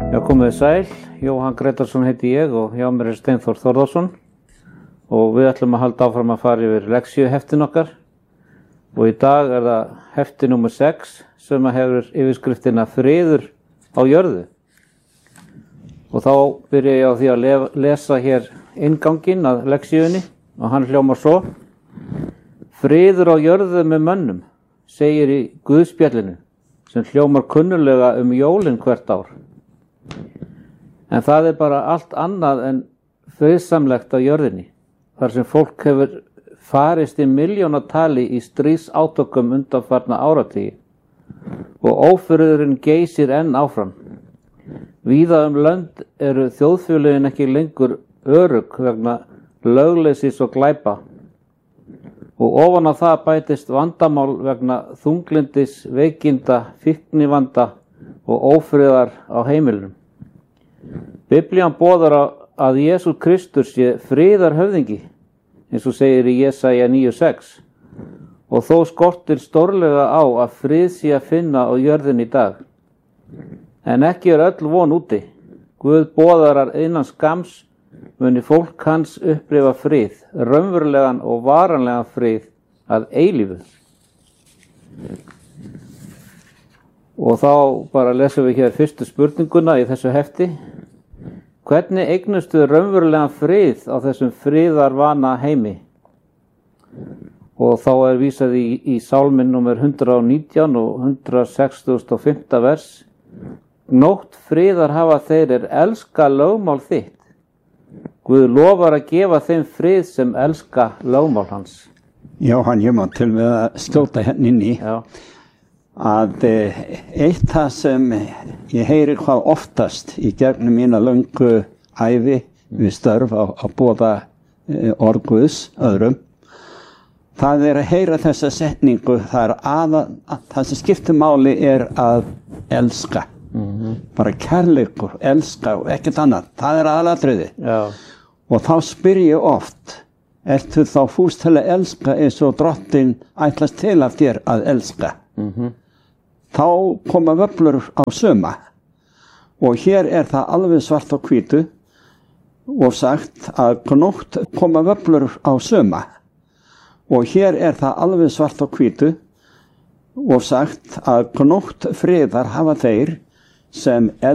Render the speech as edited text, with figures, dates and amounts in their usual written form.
Já, komið sæl, Jóhann Gretarsson heiti ég og hjá mér Steinþór Þórðarsson og við ætlum að halda áfram að fara yfir lektíuheftin okkar og í dag það hefti númer 6 sem hefur yfirskriftina Friður á jörðu. Og þá byrja ég á því að lesa hér innganginn að lektíunni og hann hljómar svo: Friður á jörðu með mönnum, segir í Guðspjallinu, sem hljómar kunnulega jólin hvert ár. En það bara allt annað en friðsamlegt á jörðinni, þar sem fólk hefur farist í milljónatali í stríðsátökum undanfarna áratugi og ófriðurinn geysir enn áfram. Víða lönd eru þjóðfélögin ekki lengur örugg vegna lögleysis og glæpa og ofan á það bætist vandamál vegna þunglyndis, veikinda, fíknivanda og ófriðar á heimilum. Biblían boðar að Jesús Kristur sé friðarhöfðingi, eins og segir í Jesaja 9:6, og þó skortir stórlega á að frið sé að finna á jörðinni í dag. En ekki öll von úti. Guð boðar að innan skamms muni fólk hans upplifa frið, raunverulegan og varanlegan frið að eilífu. Og þá bara lesum við hér fyrstu spurninguna í þessu hefti. Hvernig eignustu raunverulegan frið á þessum friðarvana heimi? Og þá vísað í sálminn númer 119 og 165. vers. Nótt friðar hafa þeir elska lögmál þitt. Guð lofar að gefa þeim frið sem elska lögmál hans. Jóhann, ég má til við að skjóta hérna inn í. Já. Að eitt það sem ég heyri hvað oftast í gegnum mína löngu ævi við störf á boða orð Guðs öðrum, það að heyra þessa setningu, það sem skiptir máli að elska. Bara kærleikur, elska og ekkert annað, það aðalatriði. Já. Og þá spyr ég oft, ertu þá fús til að elska eins og drottinn ætlast til af þér að elska? Þá koma vöflur á suma og hér það alveg svart á hvítu og sagt að gnótt koma vöflur á suma og hér það alveg svart á hvítu og sagt að gnótt friðar hafa þeir sem